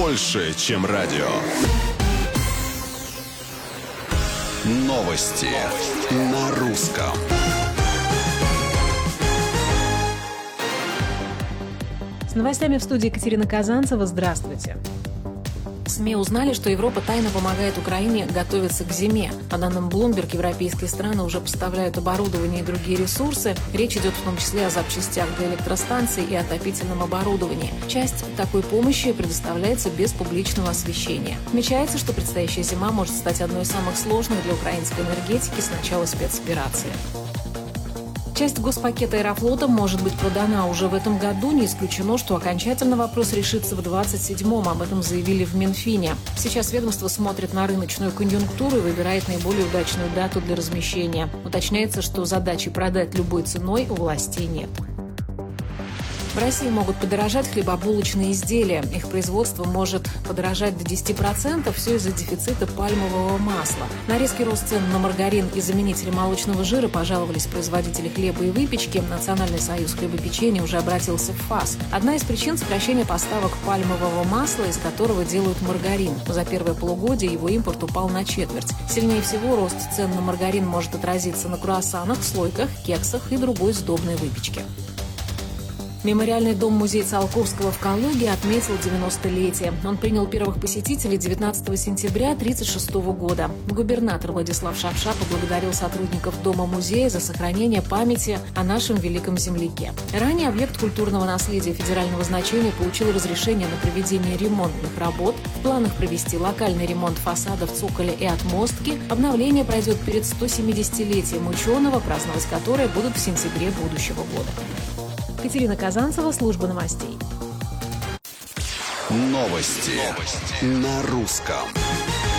больше, чем радио. Новости на русском. С новостями в студии Екатерина Казанцева. Здравствуйте. СМИ узнали, что Европа тайно помогает Украине готовиться к зиме. По данным Bloomberg, европейские страны уже поставляют оборудование и другие ресурсы. Речь идет в том числе о запчастях для электростанций и отопительном оборудовании. Часть такой помощи предоставляется без публичного освещения. Отмечается, что предстоящая зима может стать одной из самых сложных для украинской энергетики с начала спецоперации. Часть госпакета «Аэрофлота» может быть продана уже в этом году. Не исключено, что окончательно вопрос решится в 27-м. Об этом заявили в Минфине. Сейчас ведомство смотрит на рыночную конъюнктуру и выбирает наиболее удачную дату для размещения. Уточняется, что задачи продать любой ценой у властей нет. В России могут подорожать хлебобулочные изделия. Их производство может подорожать до 10%, все из-за дефицита пальмового масла. На резкий рост цен на маргарин и заменители молочного жира пожаловались производители хлеба и выпечки. Национальный союз хлебопечения уже обратился в ФАС. Одна из причин – сокращение поставок пальмового масла, из которого делают маргарин. За первое полугодие его импорт упал на четверть. Сильнее всего рост цен на маргарин может отразиться на круассанах, слойках, кексах и другой сдобной выпечке. Мемориальный дом-музей Циолковского в Калуге отметил 90-летие. Он принял первых посетителей 19 сентября 1936 года. Губернатор Владислав Шапша поблагодарил сотрудников дома-музея за сохранение памяти о нашем великом земляке. Ранее объект культурного наследия федерального значения получил разрешение на проведение ремонтных работ. В планах провести локальный ремонт фасадов, цоколя и отмостки. Обновление пройдет перед 170-летием ученого, праздновать которое будут в сентябре будущего года. Екатерина Казанцева, служба новостей. Новости на русском.